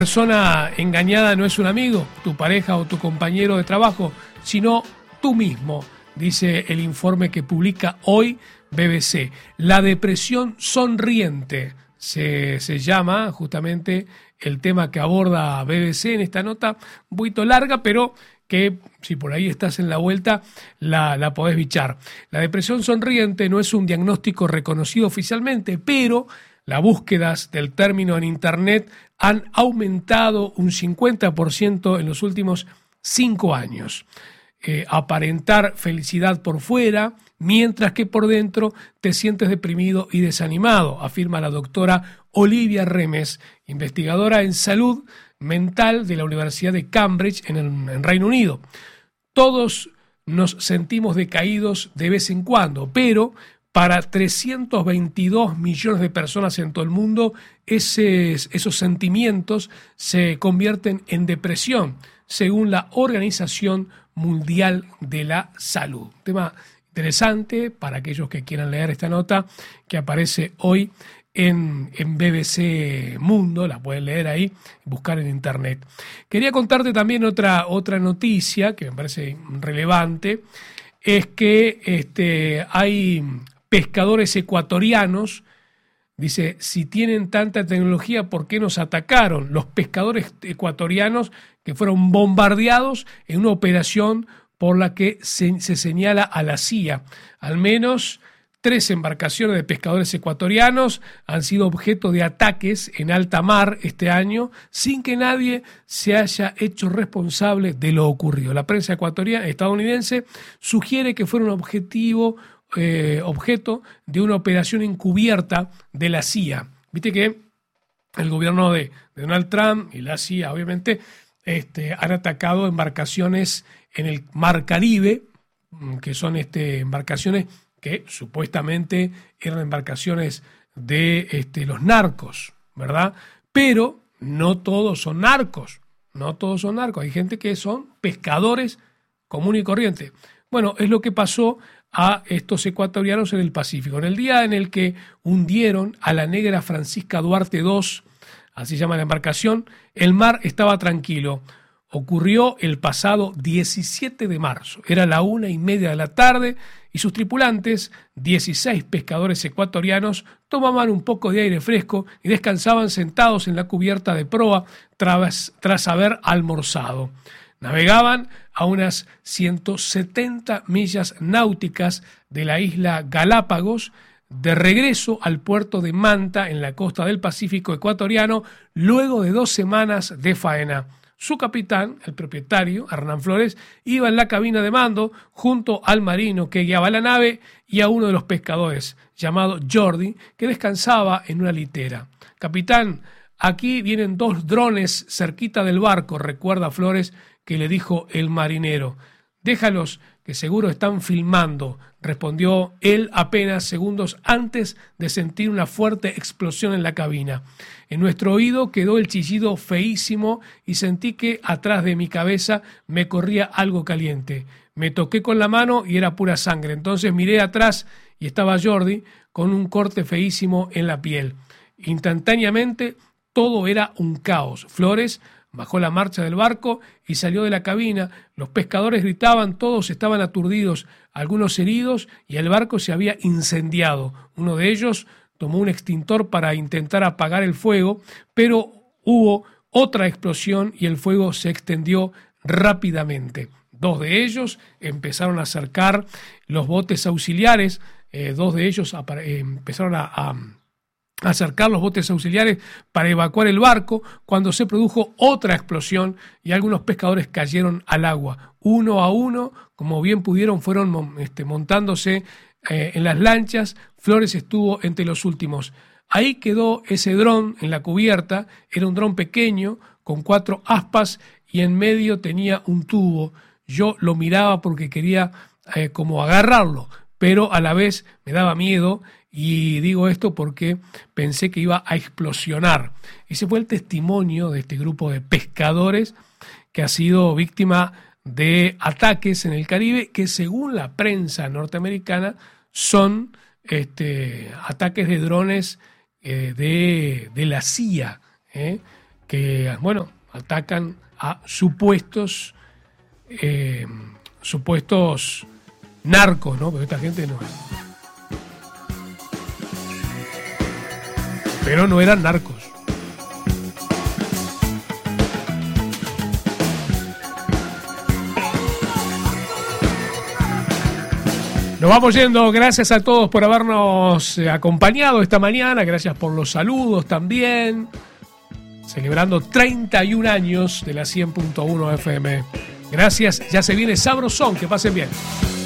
Persona engañada no es un amigo, tu pareja o tu compañero de trabajo, sino tú mismo, dice el informe que publica hoy BBC. La depresión sonriente se llama justamente el tema que aborda BBC en esta nota, un poquito larga, pero que si por ahí estás en la vuelta, la podés bichar. La depresión sonriente no es un diagnóstico reconocido oficialmente, pero las búsquedas del término en Internet han aumentado un 50% en los últimos 5 años. Aparentar felicidad por fuera, mientras que por dentro te sientes deprimido y desanimado, afirma la doctora Olivia Remes, investigadora en salud mental de la Universidad de Cambridge en Reino Unido. Todos nos sentimos decaídos de vez en cuando, pero para 322 millones de personas en todo el mundo, esos sentimientos se convierten en depresión, según la Organización Mundial de la Salud. Tema interesante para aquellos que quieran leer esta nota que aparece hoy en BBC Mundo, la pueden leer ahí, buscar en internet. Quería contarte también otra noticia que me parece relevante, es que hay pescadores ecuatorianos, dice, si tienen tanta tecnología, ¿por qué nos atacaron? Los pescadores ecuatorianos que fueron bombardeados en una operación por la que se señala a la CIA. Al menos 3 embarcaciones de pescadores ecuatorianos han sido objeto de ataques en alta mar este año sin que nadie se haya hecho responsable de lo ocurrido. La prensa estadounidense sugiere que fueron objeto de una operación encubierta de la CIA. Viste que el gobierno de Donald Trump y la CIA obviamente han atacado embarcaciones en el Mar Caribe, que son embarcaciones que supuestamente eran embarcaciones de los narcos, ¿verdad? Pero no todos son narcos, hay gente que son pescadores común y corriente. Bueno, es lo que pasó a estos ecuatorianos en el Pacífico. En el día en el que hundieron a la negra Francisca Duarte II, así se llama la embarcación, el mar estaba tranquilo. Ocurrió el pasado 17 de marzo. Era la 1:30 de la tarde y sus tripulantes, 16 pescadores ecuatorianos, tomaban un poco de aire fresco y descansaban sentados en la cubierta de proa tras haber almorzado. Navegaban a unas 170 millas náuticas de la isla Galápagos, de regreso al puerto de Manta, en la costa del Pacífico ecuatoriano, luego de 2 semanas de faena. Su capitán, el propietario, Hernán Flores, iba en la cabina de mando junto al marino que guiaba la nave y a uno de los pescadores, llamado Jordi, que descansaba en una litera. Capitán, aquí vienen 2 drones cerquita del barco, recuerda Flores, que le dijo el marinero. Déjalos, que seguro están filmando, respondió él apenas segundos antes de sentir una fuerte explosión en la cabina. En nuestro oído quedó el chillido feísimo y sentí que atrás de mi cabeza me corría algo caliente. Me toqué con la mano y era pura sangre. Entonces miré atrás y estaba Jordi con un corte feísimo en la piel. Instantáneamente todo era un caos. Flores bajó la marcha del barco y salió de la cabina. Los pescadores gritaban, todos estaban aturdidos, algunos heridos, y el barco se había incendiado. Uno de ellos tomó un extintor para intentar apagar el fuego, pero hubo otra explosión y el fuego se extendió rápidamente. 2 de ellos empezaron a acercar los botes auxiliares, 2 de ellos empezaron a acercar los botes auxiliares para evacuar el barco cuando se produjo otra explosión y algunos pescadores cayeron al agua. Uno a uno, como bien pudieron, fueron montándose en las lanchas. Flores estuvo entre los últimos. Ahí quedó ese dron en la cubierta. Era un dron pequeño con 4 aspas y en medio tenía un tubo. Yo lo miraba porque quería como agarrarlo, pero a la vez me daba miedo. Y digo esto porque pensé que iba a explosionar. Ese fue el testimonio de este grupo de pescadores que ha sido víctima de ataques en el Caribe, que según la prensa norteamericana son ataques de drones de la CIA, que, bueno, atacan a supuestos narcos, ¿no? Pero esta gente no. Pero no eran narcos. Nos vamos yendo, gracias a todos por habernos acompañado esta mañana, gracias por los saludos también, celebrando 31 años de la 100.1 FM. Gracias, ya se viene Sabrosón, que pasen bien.